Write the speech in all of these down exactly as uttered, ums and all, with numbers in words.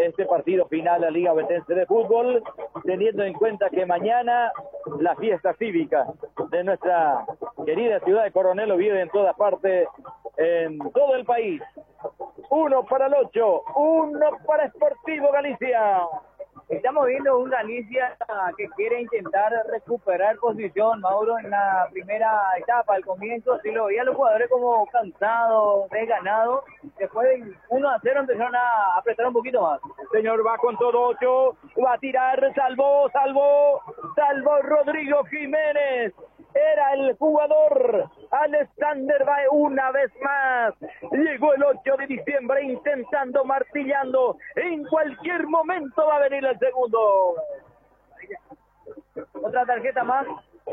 este partido final de la Liga Ovetense de Fútbol, teniendo en cuenta que mañana la fiesta cívica de nuestra querida ciudad de Coronel Oviedo en todas partes, en todo el país. Uno para el ocho, uno para Sportivo Galicia. Estamos viendo un Galicia que quiere intentar recuperar posición, Mauro, en la primera etapa, al comienzo, sí lo veía los jugadores como cansados, desganados, después de uno a cero empezaron a apretar un poquito más. El señor va con todo ocho, va a tirar, salvó, salvó, salvó Rodrigo Jiménez. Era el jugador Alexander Bae una vez más. Llegó el ocho de diciembre intentando, martillando. En cualquier momento va a venir el segundo. Otra tarjeta más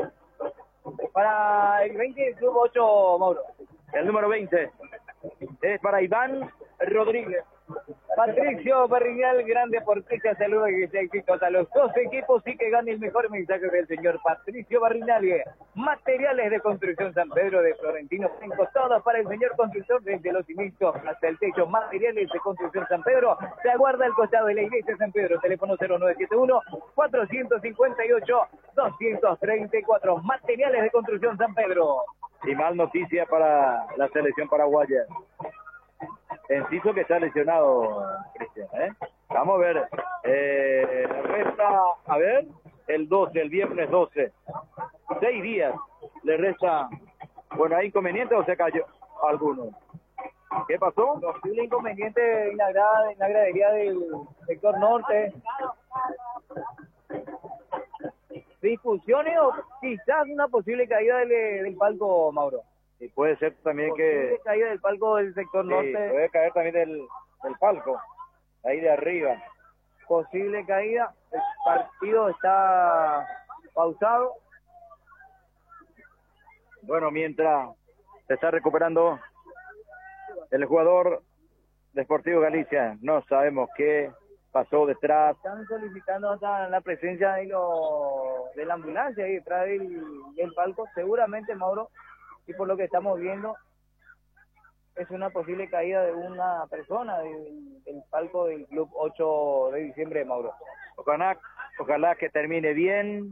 para el veinte del Club ocho, Mauro. El número veinte es para Iván Rodríguez. Patricio Barriñal, gran deportista, saludos y que sea éxitos a los dos equipos y que gane el mejor mensaje del señor Patricio Barriñal. Materiales de construcción San Pedro de Florentino Franco, todo para el señor constructor, desde los cimientos hasta el techo. Materiales de construcción San Pedro, se aguarda al costado de la iglesia San Pedro, teléfono cero nueve siete uno, cuatro cinco ocho, dos tres cuatro. Materiales de construcción San Pedro. Y mal noticia para la selección paraguaya. Enciso que está lesionado, Cristian, ¿eh? Vamos a ver, eh, resta, a ver, el doce, el viernes doce, seis días, le resta, bueno, ¿hay inconveniente o se cayó alguno? ¿Qué pasó? Posible inconveniente en la, grada, en la gradería del sector norte. Discusiones o quizás una posible caída del, del palco, Mauro. Y puede ser también posible que... caída del palco del sector sí, norte. Puede caer también del, del palco, ahí de arriba. Posible caída, el partido está pausado. Bueno, mientras se está recuperando el jugador de Sportivo Galicia, no sabemos qué pasó detrás. Están solicitando hasta la presencia de, lo, de la ambulancia ahí detrás del, del palco, seguramente, Mauro, y por lo que estamos viendo, es una posible caída de una persona del, del palco del Club ocho de diciembre, Mauro. Ojalá, ojalá que termine bien.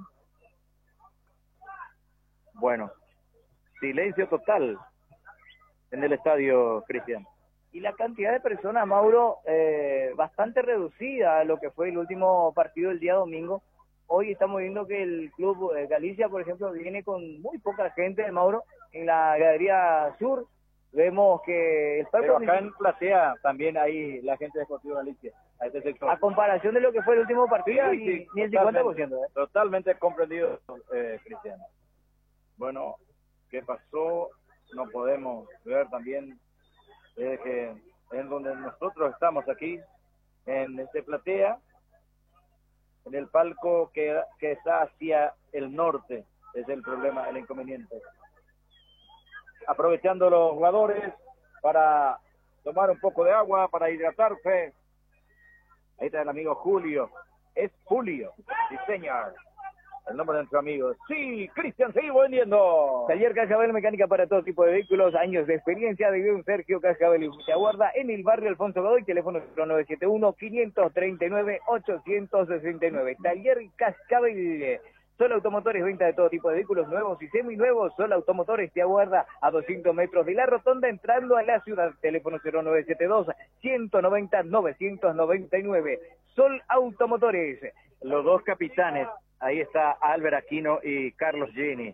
Bueno, silencio total en el estadio, Cristian. Y la cantidad de personas, Mauro, eh, bastante reducida a lo que fue el último partido el día domingo. Hoy estamos viendo que el Club eh, Galicia, por ejemplo, viene con muy poca gente, Mauro, en la gradería sur. Vemos que el Pero acá en Platea también hay la gente de Sportivo Galicia, a este sector. A comparación de lo que fue el último partido, sí, ni, sí, ni el cincuenta por ciento. ¿eh? Totalmente comprendido, eh, Cristiano. Bueno, ¿qué pasó? No podemos ver también eh, que en donde nosotros estamos aquí, en este Platea, en el palco que, que está hacia el norte, es el problema, el inconveniente. Aprovechando los jugadores para tomar un poco de agua, para hidratarse. Ahí está el amigo Julio. Es Julio, sí señor. El nombre de nuestro amigo. Sí, Cristian, seguimos vendiendo. Taller Cascabel, mecánica para todo tipo de vehículos, años de experiencia de un Sergio Cascabel y se aguarda en el barrio Alfonso Godoy, teléfono cero nueve siete uno, cinco tres nueve, ocho seis nueve. Taller Cascabel. Solo Automotores, venta de todo tipo de vehículos nuevos y seminuevos. Solo Automotores te aguarda a doscientos metros de la rotonda entrando a la ciudad. Teléfono cero nueve siete dos, uno nueve cero, nueve nueve nueve. Sol Automotores. Los dos capitanes, ahí está Álvaro Aquino y Carlos Gini,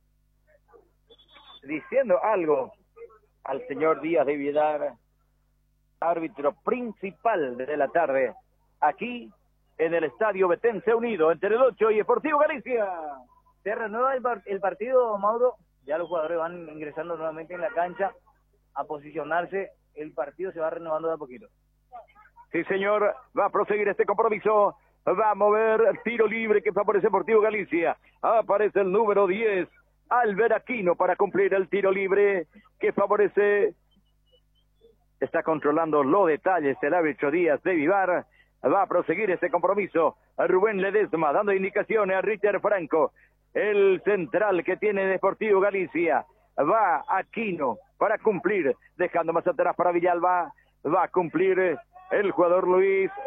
diciendo algo al señor Díaz de Villar, árbitro principal de la tarde, aquí en el Estadio Ovetense Unido, entre el ocho y Sportivo Galicia. Se renueva el, el partido, Mauro, ya los jugadores van ingresando nuevamente en la cancha a posicionarse, el partido se va renovando de a poquito. Sí, señor, va a proseguir este compromiso, va a mover el tiro libre que favorece Sportivo Galicia, aparece el número diez, Álvaro Aquino, para cumplir el tiro libre que favorece, está controlando los detalles el árbitro Díaz de Vivar. Va a proseguir este compromiso a Rubén Ledesma, dando indicaciones a Richard Franco, el central que tiene Deportivo Galicia. Va Aquino para cumplir, dejando más atrás para Villalba, va a cumplir el jugador Luis